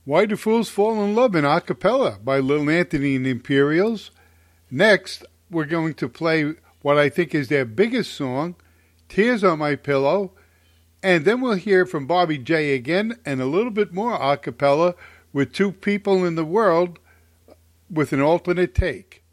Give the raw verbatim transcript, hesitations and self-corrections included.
Why Do Fools Fall in Love in a cappella by Little Anthony and the Imperials. Next, we're going to play what I think is their biggest song, Tears on My Pillow. And then we'll hear from Bobby J again and a little bit more a cappella with Two People in the World with an alternate take.